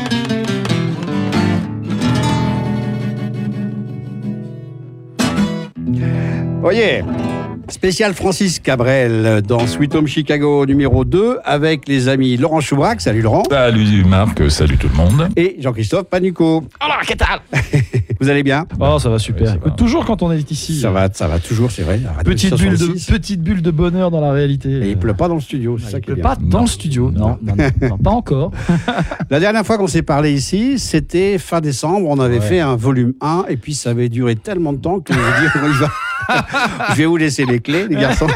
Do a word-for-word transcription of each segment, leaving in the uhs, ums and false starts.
Oh yeah. Spécial Francis Cabrel dans Sweet Home Chicago numéro deux avec les amis Laurent Choubrac. Salut Laurent. Salut Marc, salut tout le monde. Et Jean-Christophe Panucco. Alors, qu'est-ce que Vous allez bien? Oh, ça va super. Oui, ça va. Toujours quand on est ici. Ça va, ça va toujours, c'est vrai. Petite bulle, de, petite bulle de bonheur dans la réalité. Et il pleut pas dans le studio, c'est Ah, ça il qui est pleut bien. pas dans le studio, non, non, non, non, pas encore. La dernière fois qu'on s'est parlé ici, c'était fin décembre. On avait Ouais. fait un volume un et puis ça avait duré tellement de temps que je vais dire on y va. Je vais vous laisser les clés, les garçons.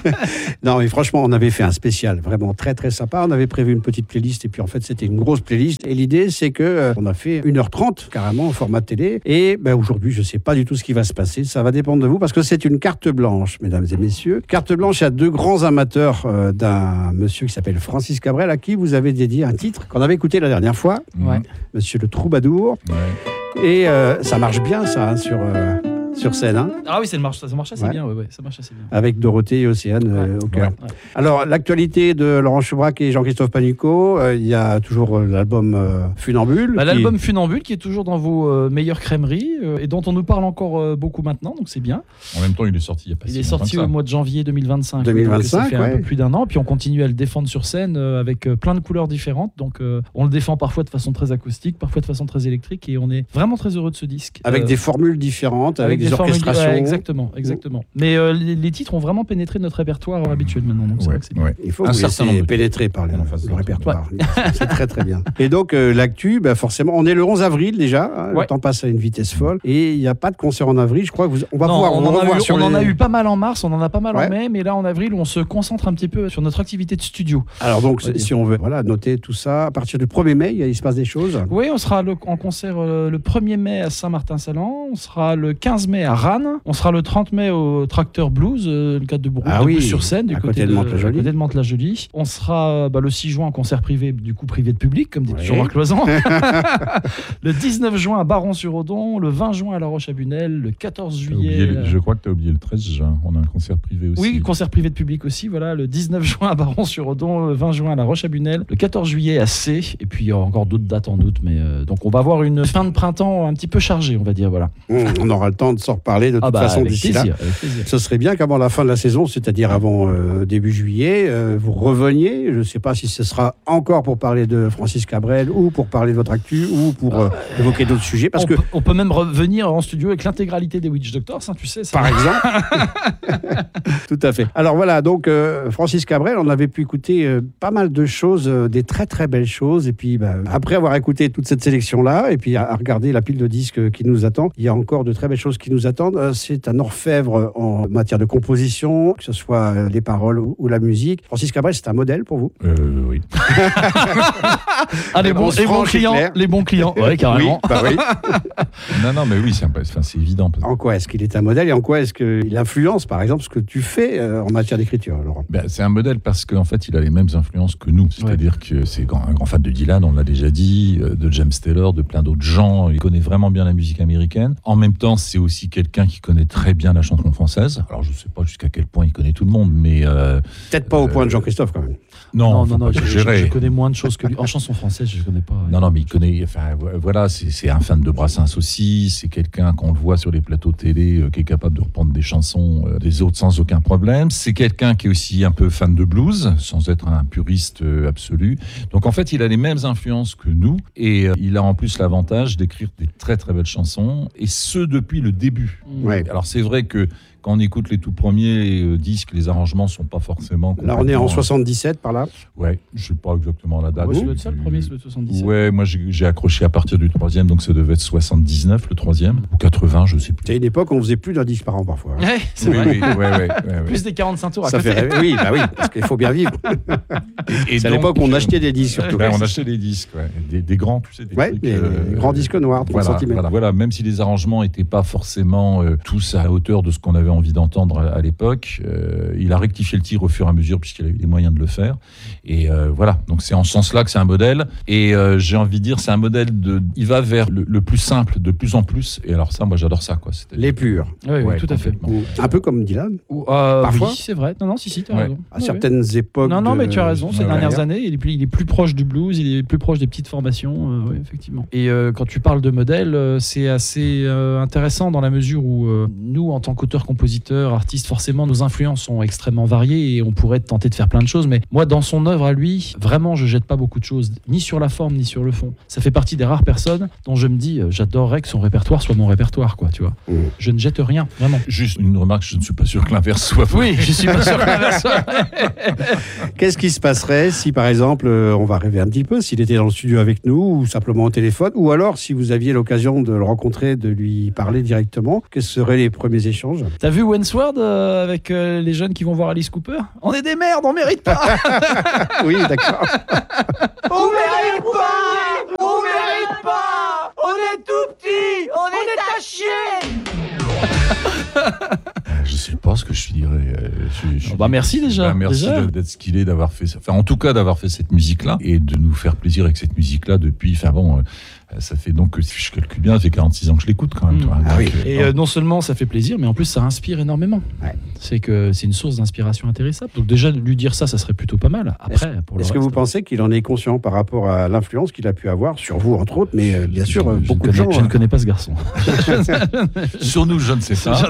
Non, mais franchement, on avait fait un spécial vraiment très très sympa. On avait prévu une petite playlist et puis en fait, c'était une grosse playlist. Et l'idée, c'est que euh, on a fait une heure trente carrément en format télé. Et ben, aujourd'hui, je sais pas du tout ce qui va se passer. Ça va dépendre de vous parce que c'est une carte blanche, mesdames et messieurs. Carte blanche à deux grands amateurs euh, d'un monsieur qui s'appelle Francis Cabrel, à qui vous avez dédié un titre qu'on avait écouté la dernière fois, Ouais. Monsieur le Troubadour. Ouais. Et euh, ça marche bien, ça, hein, sur, euh, sur scène, hein, Ah oui, ça marche, ça marche assez Ouais. bien, ouais, ouais, ça marche assez bien. avec Dorothée et Océane euh, au cœur. Ouais. Alors, l'actualité de Laurent Choubrac et Jean-Christophe Panucco, euh, il y a toujours euh, l'album euh, Funambule. Bah, qui- l'album Funambule qui est toujours dans vos euh, meilleures crèmeries euh, et dont on nous parle encore euh, beaucoup maintenant, donc c'est bien. En même temps, il est sorti il y a pas Il si est longtemps sorti que ça. au mois de janvier deux mille vingt-cinq. deux mille vingt-cinq, donc ça fait ouais. un peu plus d'un an. Puis on continue à le défendre sur scène euh, avec euh, plein de couleurs différentes. Donc euh, on le défend parfois de façon très acoustique, parfois de façon très électrique. Et on est vraiment très heureux de ce disque. Avec Euh, des formules différentes, avec, des, formules- orchestrations. ouais, exactement, exactement. Mais euh, les, les titres ont vraiment pénétré notre répertoire habituel maintenant. Donc c'est Ouais, vrai que c'est bien. ouais. Il faut Un vous certain laisser nombre de pénétrer par le, En face de le l'autre. répertoire. C'est très très bien. Et donc euh, l'actu, bah, forcément, on est le onze avril déjà. Hein, Le Ouais. temps passe à une vitesse folle. Et il n'y a pas de concert en avril. Je crois que vous, on va Non, pouvoir on, vous en a, revoir eu, sur on en les- a eu pas mal en mars, on en a pas mal Ouais. en mai, mais là en avril, on se concentre un petit peu sur notre activité de studio. Alors donc, On va dire. si on veut voilà, noter tout ça, à partir du premier mai, il se passe des choses. Oui, on sera le- en concert euh, le premier mai à Saint-Martin-Salan, on sera le quinze mai à Rannes, on sera le trente mai au Tracteur Blues, euh, le cadre de Bourg, Ah de oui, Bouches-sur-Seine, du à côté, côté de Mantes-la-Jolie. à côté de Mantes-la-Jolie. On sera euh, bah, le six juin en concert privé, du coup privé de public, comme dit Ouais. toujours Marc Loisan. Le dix-neuf juin à Baron-sur-Odon, le vingt juin à La Roche-à-Bunel, le quatorze T'as juillet. oublié le- euh, je crois que tu as oublié le treize juin. On a un concert privé aussi. Oui, concert privé de public aussi, voilà, le dix-neuf juin à Baron-sur-Odon, le vingt juin à La Roche-à-Bunel, le quatorze juillet à C, et puis il y a encore d'autres dates en août, mais euh, donc on va avoir une fin de printemps un petit peu chargée, on va dire, voilà. Hum, On aura le temps de s'en reparler de toute Ah bah, façon avec d'ici plaisir, là. avec plaisir. Ce serait bien qu'avant la fin de la saison, c'est-à-dire avant euh, début juillet, euh, vous reveniez. Je ne sais pas si ce sera encore pour parler de Francis Cabrel ou pour parler de votre actu ou pour euh, évoquer d'autres sujets. Parce on, que, peut, on peut même revenir en studio avec l'intégralité des Witch Doctors, hein, tu sais. Ça. par exemple, tout à fait. Alors voilà, donc euh, Francis Cabrel, on avait pu écouter euh, pas mal de choses, euh, des très très belles choses. Et puis bah, après avoir écouté toute cette sélection-là, et puis à, à regarder la pile de disques qui nous attend, il y a encore de très belles choses qui nous attendent. Euh, C'est un orfèvre en matière de composition, que ce soit euh, les paroles ou, ou la musique. Francis Cabrel, c'est un modèle pour vous? Euh, oui. Ah, les bons, Réponse les bons franche et clients, claire. les bons clients, ouais, carrément. Oui, bah oui. Non, non, mais oui, c'est, un peu- enfin, c'est évident. En quoi est-ce qu'il est un modèle et en quoi est-ce qu'il influence, par exemple, ce que tu fais euh, en matière d'écriture, Laurent? Ben, c'est un modèle parce qu'en fait, il a les mêmes influences que nous. C'est-à-dire que c'est grand- un grand fan de Dylan, on l'a déjà dit, euh, de James Taylor, de plein d'autres gens. Il connaît vraiment bien la musique américaine. En même temps, c'est aussi quelqu'un qui connaît très bien la chanson française. Alors, je ne sais pas jusqu'à quel point il connaît tout le monde, mais... euh, Peut-être pas au point de Euh, Jean-Christophe, quand même. non, Non, faut non, non, pas je, je- exagérer. je connais moins de choses que lui. En chanson française, je ne connais pas. Non, non, mais il connaît. Enfin, vo- voilà, c'est, c'est un fan de Brassens aussi. C'est quelqu'un qu'on le voit sur les plateaux télé, euh, qui est capable de reprendre des chansons euh, des autres sans aucun problème. C'est quelqu'un qui est aussi un peu fan de blues, sans être un puriste euh, absolu. Donc en fait, il a les mêmes influences que nous, et euh, il a en plus l'avantage d'écrire des très très belles chansons, et ce depuis le début. Mm. Ouais. Alors c'est vrai que quand on écoute les tout premiers euh, disques, les arrangements sont pas forcément. Là, on est en complètement- soixante-dix-sept, par là. Ouais, je sais pas exactement la date. Ouais, ça doit être ça, le premier, c'est le soixante-dix-sept. Ouais, moi j'ai, j'ai accroché à partir du troisième, donc ça devait être soixante-dix-neuf le troisième, ou quatre-vingts, je sais plus. C'est une époque où on faisait plus d'un disque par an, parfois. hein. Ouais, c'est Oui, vrai. oui, ouais, ouais, ouais, ouais. Plus des quarante-cinq tours à Ça côté. fait rêver. Oui, bah oui, parce qu'il faut bien vivre. Et C'est à donc, l'époque où on euh, achetait des disques, surtout. ben, on achetait des disques, ouais. des, des grands, tu sais, des Ouais, trucs, des- euh, des grands disques noirs, trente voilà, centimètres. Voilà, voilà, même si les arrangements n'étaient pas forcément euh, tous à la hauteur de ce qu'on avait envie d'entendre à, à l'époque. Euh, il a rectifié le tir au fur et à mesure puisqu'il a eu les moyens de le faire. Et euh, voilà, donc c'est en ce sens-là que c'est un modèle. Et euh, j'ai envie de dire, c'est un modèle de, il va vers le, le plus simple, de plus en plus. Et alors ça, moi, j'adore ça, quoi. C'est-à-dire... Les purs. Oui, oui, Ouais, tout à fait. complètement. Un peu comme Dylan. Ou, euh, Parfois. Oui, c'est vrai. Non, non, si, si, tu as Ouais. raison. À Ouais, certaines ouais. époques. Non, non, de- mais tu as raison. Ces Ouais, dernières ouais. années, il est, plus, il est plus proche du blues, il est plus proche des petites formations. Euh, oui, effectivement. Et euh, quand tu parles de modèle, euh, c'est assez euh, intéressant dans la mesure où euh, nous, en tant qu'auteurs, compositeurs, artistes, forcément, nos influences sont extrêmement variées et on pourrait tenter de faire plein de choses. Mais moi, dans son œuvre à lui, vraiment, je jette pas beaucoup de choses, ni sur la forme, ni sur le fond. Ça fait partie des rares personnes dont je me dis, euh, j'adorerais que son répertoire soit mon répertoire, quoi, tu vois. Mmh. Je ne jette rien, vraiment. Juste une remarque, je ne suis pas sûr que l'inverse soit vrai. Oui, je suis pas sûr que l'inverse soit- Qu'est-ce qui se passerait si, par exemple, euh, on va rêver un petit peu, s'il était dans le studio avec nous, ou simplement au téléphone, ou alors si vous aviez l'occasion de le rencontrer, de lui parler directement, quels seraient les premiers échanges? T'as vu Wentworth euh, avec euh, les jeunes qui vont voir Alice Cooper? On est des merdes, on mérite pas. Oui, d'accord. On mérite pas! On mérite pas! On est tout petit! On est à chier! Je sais pas ce que je dirais. euh, je- je- Bah, merci déjà, Bah, merci déjà. de- d'être ce qu'il est, d'avoir fait ça. Enfin, en tout cas, d'avoir fait cette musique-là et de nous faire plaisir avec cette musique-là depuis. Enfin bon, euh, ça fait donc, si je calcule bien, ça fait quarante-six ans que je l'écoute quand même. Mm. Toi. Ah Donc, oui. euh, Et non. euh, non seulement ça fait plaisir, mais en plus ça inspire énormément. Ouais. C'est que c'est une source d'inspiration intéressante. Donc déjà lui dire ça, ça serait plutôt pas mal. Après, pour le Est-ce que reste, vous pensez qu'il en est conscient par rapport à l'influence qu'il a pu avoir sur vous, entre autres, mais euh, bien sûr, je, euh, je beaucoup ne de connais, gens. je ne euh, connais pas ce garçon. Sur nous, je ne sais pas.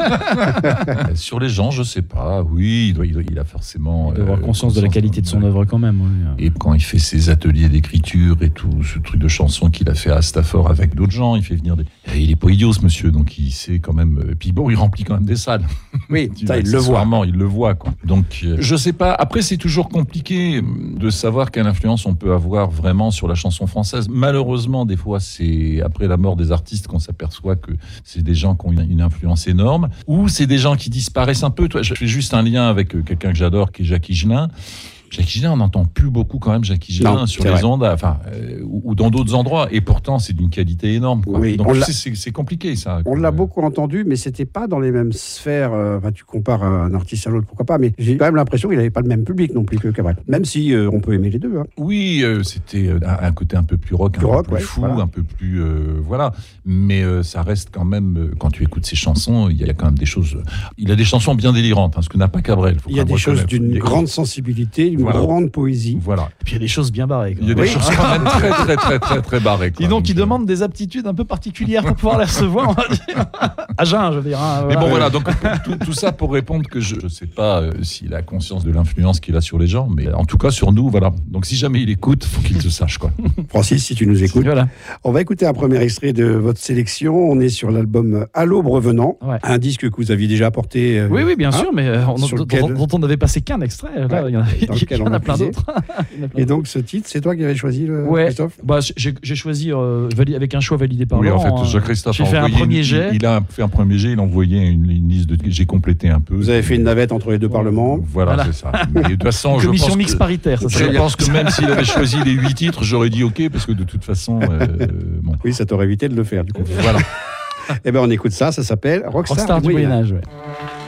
Euh, Sur les gens, je sais pas. Oui, il, doit, il, doit- il a forcément. Il doit avoir euh, conscience de la qualité de son ouais. œuvre quand même. Oui. Et quand il fait ses ateliers d'écriture et tout ce truc de chanson qu'il a fait à Stafford avec d'autres gens, il fait venir des. Et il est pas idiot, ce monsieur, donc il sait quand même. euh, Puis bon, il remplit quand même des salles. Oui, Tu ça, vois, il le voit. accessoirement, il le voit, quoi. Donc, euh, je sais pas. Après, c'est toujours compliqué de savoir quelle influence on peut avoir vraiment sur la chanson française. Malheureusement, des fois, c'est après la mort des artistes qu'on s'aperçoit que c'est des gens qui ont une, une influence énorme, ou c'est des gens qui disparaissent un peu. Toi, je fais juste un lien avec euh, quelqu'un que j'adore, qui est Jacques Higelin. Jacques Higelin, on n'entend plus beaucoup quand même Jacques Higelin Non, sur c'est les vrai. ondes, enfin, euh, ou, ou dans d'autres endroits. Et pourtant, c'est d'une qualité énorme, quoi. Oui, Donc, on tu l'a- sais, c'est, c'est compliqué, ça. On quoi. l'a beaucoup entendu, mais c'était pas dans les mêmes sphères. euh, Enfin, tu compares un artiste à l'autre, pourquoi pas, mais j'ai quand même l'impression qu'il n'avait pas le même public non plus que Cabrel. Même si euh, on peut aimer les deux. Hein. Oui, euh, c'était euh, un, un côté un peu plus rock, Plus un rock, peu plus ouais, fou, voilà. un peu plus euh, voilà. Mais euh, ça reste quand même, euh, quand tu écoutes ses chansons, il y a quand même des choses. euh, Il a des chansons bien délirantes, hein, ce que n'a pas Cabrel. Faut Il y a quand même des choses reconnaître. d'une Des- grande sensibilité, d'une Voilà. grande poésie. Voilà. Et puis il y a des choses bien barrées. quand Il y a même. des Oui. choses quand même très très très très très barrées. quoi. Dis donc, il euh, demande des aptitudes un peu particulières pour pouvoir les recevoir, on va dire. À jeun, je veux dire. hein, Mais bon, voilà. voilà, donc tout, tout ça pour répondre que je ne sais pas euh, s'il a conscience de l'influence qu'il a sur les gens, mais en tout cas sur nous, voilà. Donc si jamais il écoute, faut qu'il te sache, quoi. Francis, si tu nous écoutes. Voilà. On va écouter un premier extrait de votre sélection. On est sur l'album À l'aube revenant, Ouais. un disque que vous aviez déjà apporté. euh, Oui, oui, bien hein, sûr, mais euh, on- sur dont, lequel- dont on n'avait passé qu'un extrait. Là, Ouais, il y en a, dans il lequel y en on a a plein puisé. d'autres. Il y en a plein Et donc ce titre, c'est toi qui avais choisi, le, Ouais. Christophe? Bah, j'ai j'ai choisi euh, vali- avec un choix validé par Oui, en Laurent, fait, euh, Jacques-Christophe j'ai a fait un envoyé premier une- jet. Il, il a fait un premier jet, il a envoyé une, une liste de. J'ai complété un peu. Vous avez fait une navette entre les deux parlements. Voilà, Voilà. c'est ça. Mais de toute façon, je commission pense mixte que, paritaire. Ça je s'appelle. pense que même s'il avait choisi les huit titres, j'aurais dit OK, parce que de toute façon, euh, bon, Oui, ça t'aurait évité de le faire, du coup. voilà. Eh bien, on écoute ça, ça s'appelle Rockstar, Rockstar du Moyen-Âge. Moyen-Âge. Ouais.